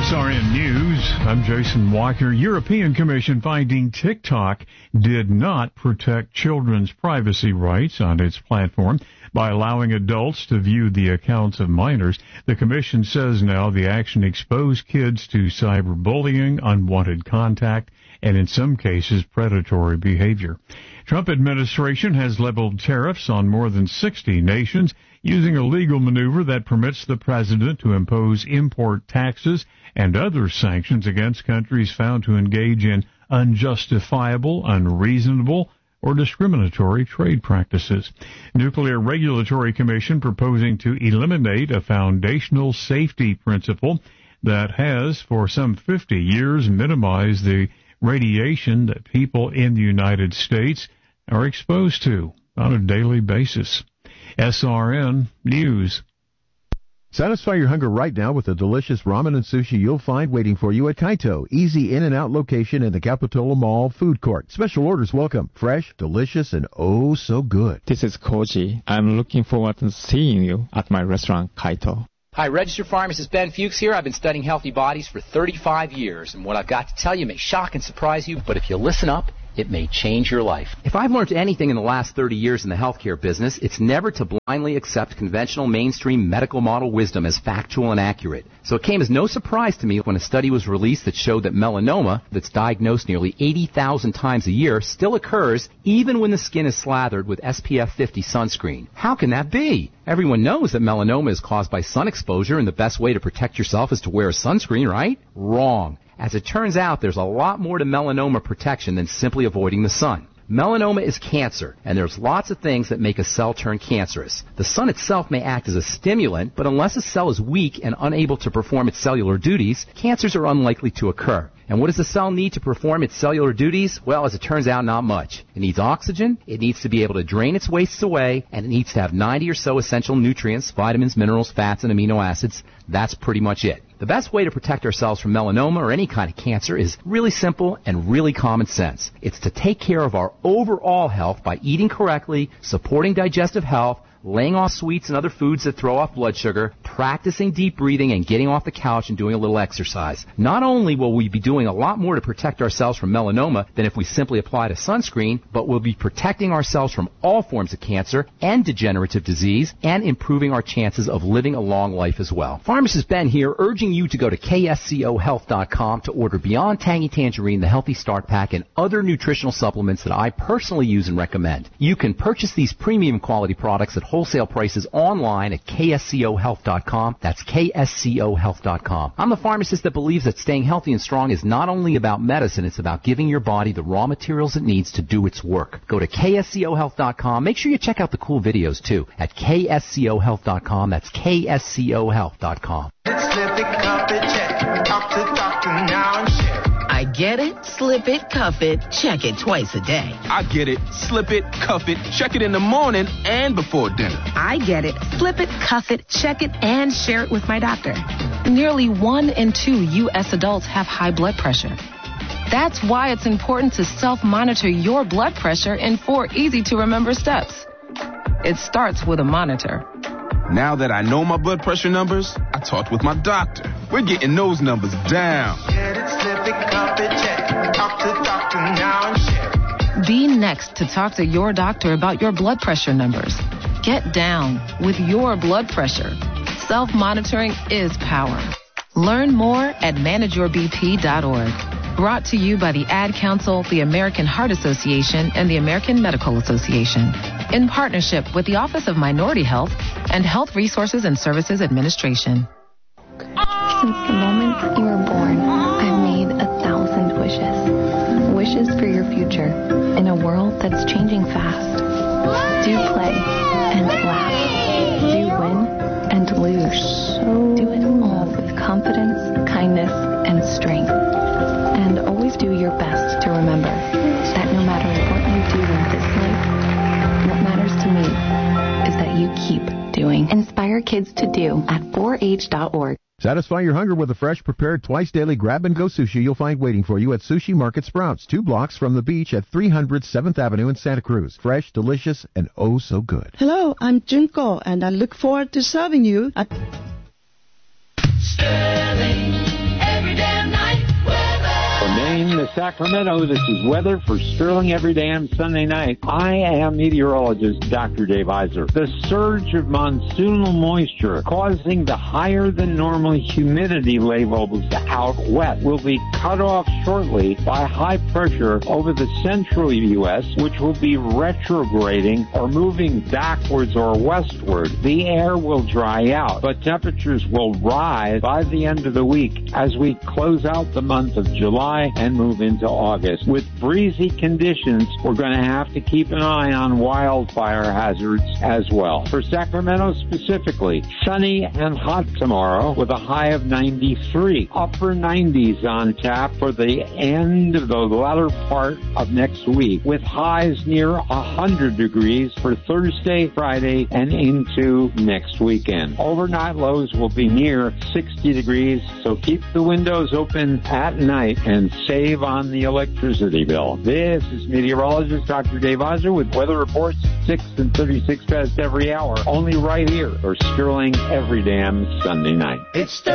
SRN News, I'm Jason Walker. European Commission finding TikTok did not protect children's privacy rights on its platform by allowing adults to view the accounts of minors. The Commission says now the action exposed kids to cyberbullying, unwanted contact, and in some cases predatory behavior. Trump administration has leveled tariffs on more than 60 nations using a legal maneuver that permits the president to impose import taxes and other sanctions against countries found to engage in unjustifiable, unreasonable, or discriminatory trade practices. Nuclear Regulatory Commission proposing to eliminate a foundational safety principle that has, for some 50 years, minimized the radiation that people in the United States are exposed to on a daily basis. SRN News. Satisfy your hunger right now with the delicious ramen and sushi you'll find waiting for you at Kaito. Easy in and out location in the Capitola Mall food court. Special orders welcome. Fresh, delicious, and oh so good. This is Koji. I'm looking forward to seeing you at my restaurant, Kaito. Hi, registered pharmacist Ben Fuchs here. I've been studying healthy bodies for 35 years, and what I've got to tell you may shock and surprise you, but if you listen up, it may change your life. If I've learned anything in the last 30 years in the healthcare business, it's never to blindly accept conventional mainstream medical model wisdom as factual and accurate. So it came as no surprise to me when a study was released that showed that melanoma, that's diagnosed nearly 80,000 times a year, still occurs even when the skin is slathered with SPF 50 sunscreen. How can that be? Everyone knows that melanoma is caused by sun exposure, and the best way to protect yourself is to wear a sunscreen, right? Wrong. As it turns out, there's a lot more to melanoma protection than simply avoiding the sun. Melanoma is cancer, and there's lots of things that make a cell turn cancerous. The sun itself may act as a stimulant, but unless a cell is weak and unable to perform its cellular duties, cancers are unlikely to occur. And what does the cell need to perform its cellular duties? Well, as it turns out, not much. It needs oxygen, it needs to be able to drain its wastes away, and it needs to have 90 or so essential nutrients, vitamins, minerals, fats, and amino acids. That's pretty much it. The best way to protect ourselves from melanoma or any kind of cancer is really simple and really common sense. It's to take care of our overall health by eating correctly, supporting digestive health, laying off sweets and other foods that throw off blood sugar, practicing deep breathing, and getting off the couch and doing a little exercise. Not only will we be doing a lot more to protect ourselves from melanoma than if we simply applied a sunscreen, but we'll be protecting ourselves from all forms of cancer and degenerative disease and improving our chances of living a long life as well. Pharmacist Ben here, urging you to go to kscohealth.com to order Beyond Tangy Tangerine, the Healthy Start Pack, and other nutritional supplements that I personally use and recommend. You can purchase these premium quality products at wholesale prices online at kscohealth.com. That's kscohealth.com. I'm the pharmacist that believes that staying healthy and strong is not only about medicine, it's about giving your body the raw materials it needs to do its work. Go to kscohealth.com. Make sure you check out the cool videos too at kscohealth.com. That's kscohealth.com. I get it, slip it, cuff it, check it twice a day. I get it, slip it, cuff it, check it in the morning and before dinner. I get it, slip it, cuff it, check it, and share it with my doctor. Nearly 1 in 2 U.S. adults have high blood pressure. That's why it's important to self-monitor your blood pressure in 4 easy-to-remember steps. It starts with a monitor. Now that I know my blood pressure numbers, I talked with my doctor. We're getting those numbers down. Get it, slip it, cuff it, check it. Talk to doctor now and share it. Be next to talk to your doctor about your blood pressure numbers. Get down with your blood pressure. Self-monitoring is power. Learn more at manageyourbp.org. Brought to you by the Ad Council, the American Heart Association, and the American Medical Association, in partnership with the Office of Minority Health and Health Resources and Services Administration. Since the moment you were born, I've made 1,000 wishes. Wishes for your future in a world that's changing fast. Do play and laugh. Do win and lose. Do it all with confidence, kindness, and strength. And always do your best to remember that no matter what you do in this life, what matters to me is that you keep doing. Inspire kids to do at 4h.org. Satisfy your hunger with a fresh, prepared, twice-daily grab-and-go sushi you'll find waiting for you at Sushi Market Sprouts, 2 blocks from the beach at 300 7th Avenue in Santa Cruz. Fresh, delicious, and oh so good. Hello, I'm Junko, and I look forward to serving you at Sterling Sacramento, this is weather for Sterling every day on Sunday night. I am meteorologist Dr. Dave Iser. The surge of monsoonal moisture causing the higher than normal humidity levels out west will be cut off shortly by high pressure over the central U.S., which will be retrograding or moving backwards or westward. The air will dry out, but temperatures will rise by the end of the week as we close out the month of July and move into August. With breezy conditions, we're going to have to keep an eye on wildfire hazards as well. For Sacramento specifically, sunny and hot tomorrow with a high of 93. Upper 90s on tap for the end of the latter part of next week, with highs near 100 degrees for Thursday, Friday, and into next weekend. Overnight lows will be near 60 degrees, so keep the windows open at night and save on the electricity bill. This is meteorologist Dr. Dave Iser with weather reports 6 and 36 past every hour, only right here for Sterling every damn Sunday night. It's